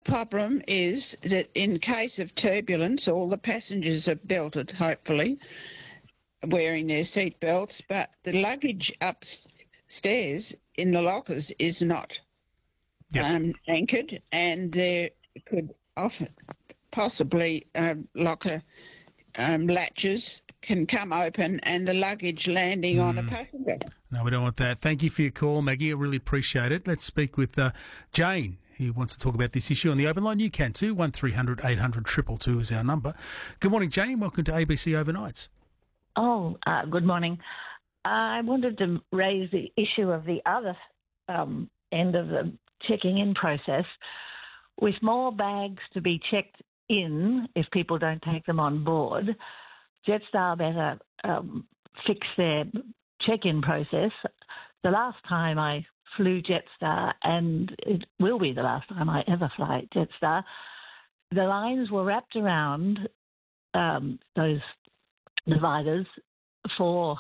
problem is that in case of turbulence, all the passengers are belted, hopefully, wearing their seat belts, but the luggage upstairs in the lockers is not anchored, and there could often possibly locker latches can come open and the luggage landing on a passenger. No, we don't want that. Thank you for your call, Maggie. I really appreciate it. Let's speak with Jane, who wants to talk about this issue on the open line. You can too. 1300 800 222 is our number. Good morning, Jane. Welcome to ABC Overnights. Good morning. I wanted to raise the issue of the other end of the checking in process. With more bags to be checked in, if people don't take them on board, Jetstar better fix their check-in process. The last time I flew Jetstar, and it will be the last time I ever fly Jetstar, the lines were wrapped around those dividers for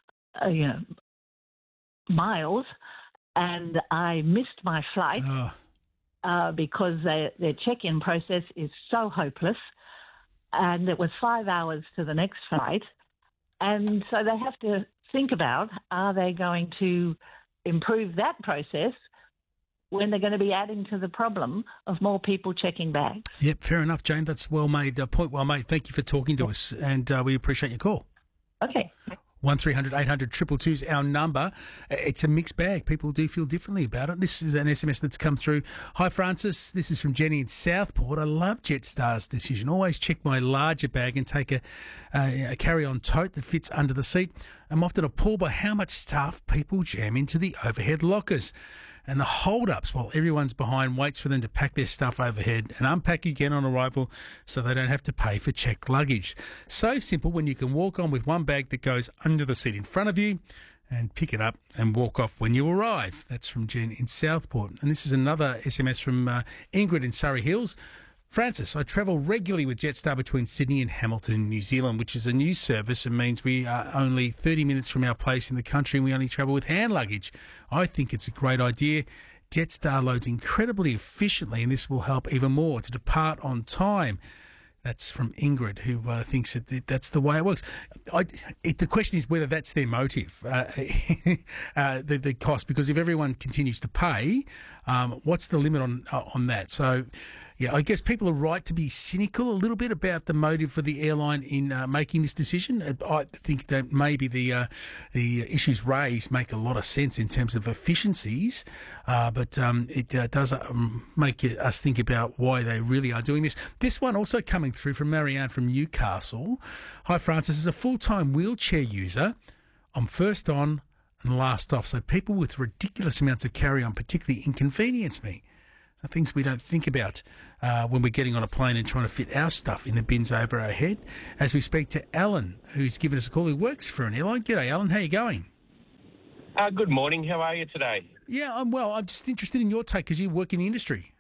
miles, and I missed my flight because their check-in process is so hopeless, and it was 5 hours to the next flight, and so they have to think about, are they going to improve that process when they're going to be adding to the problem of more people checking bags? Yep, fair enough, Jane. That's well made. Point well made. Thank you for talking to us, and we appreciate your call. Okay. 1300 800 222 is our number. It's a mixed bag. People do feel differently about it. This is an SMS that's come through. Hi, Francis. This is from Jenny in Southport. I love Jetstar's decision. Always check my larger bag and take a carry-on tote that fits under the seat. I'm often appalled by how much stuff people jam into the overhead lockers, and the hold-ups while everyone's behind waits for them to pack their stuff overhead and unpack again on arrival so they don't have to pay for checked luggage. So simple when you can walk on with one bag that goes under the seat in front of you and pick it up and walk off when you arrive. That's from Jen in Southport. And this is another SMS from Ingrid in Surrey Hills. Francis, I travel regularly with Jetstar between Sydney and Hamilton, New Zealand, which is a new service and means we are only 30 minutes from our place in the country and we only travel with hand luggage. I think it's a great idea. Jetstar loads incredibly efficiently and this will help even more to depart on time. That's from Ingrid, who thinks that that's the way it works. The question is whether that's their motive, the cost, because if everyone continues to pay, what's the limit on that? So, yeah, I guess people are right to be cynical a little bit about the motive for the airline in making this decision. I think that maybe the issues raised make a lot of sense in terms of efficiencies, but it does make us think about why they really are doing this. This one also coming through from Marianne from Newcastle. Hi, Francis. As a full-time wheelchair user, I'm first on and last off, so people with ridiculous amounts of carry-on particularly inconvenience me. Things we don't think about when we're getting on a plane and trying to fit our stuff in the bins over our head. As we speak to Alan, who's given us a call, who works for an airline. G'day, Alan. How are you going? Good morning. How are you today? Yeah, I'm well. I'm just interested in your take because you work in the industry.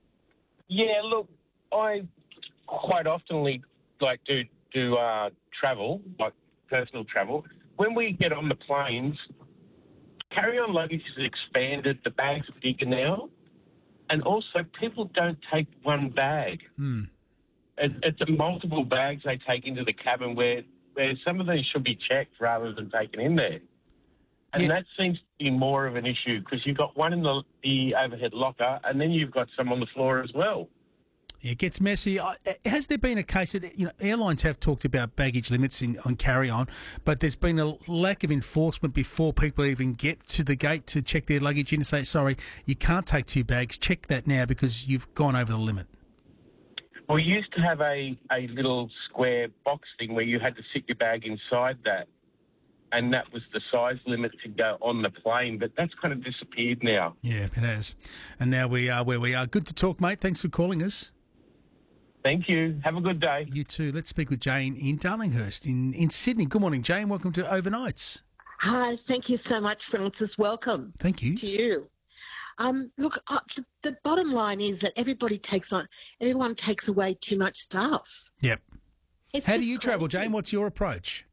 Yeah, look, I quite often like to do travel, like personal travel. When we get on the planes, carry-on luggage is expanded. The bags are bigger now. And also, people don't take one bag. It's multiple bags they take into the cabin where some of these should be checked rather than taken in there. And that seems to be more of an issue because you've got one in the overhead locker and then you've got some on the floor as well. It gets messy. Has there been a case that airlines have talked about baggage limits on carry-on, but there's been a lack of enforcement before people even get to the gate to check their luggage in and say, sorry, you can't take 2 bags, check that now because you've gone over the limit? We used to have a little square box thing where you had to sit your bag inside that, and that was the size limit to go on the plane, but that's kind of disappeared now. Yeah, it has. And now we are where we are. Good to talk, mate. Thanks for calling us. Thank you. Have a good day. You too. Let's speak with Jane in Darlinghurst in Sydney. Good morning, Jane. Welcome to Overnights. Hi. Thank you so much, Francis. Welcome. Thank you. To you. Look, the bottom line is that everyone takes away too much stuff. Yep. It's How do you travel, Jane? What's your approach?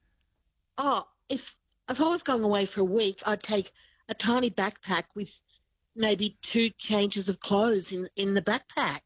If I was going away for a week, I'd take a tiny backpack with maybe 2 changes of clothes in the backpack.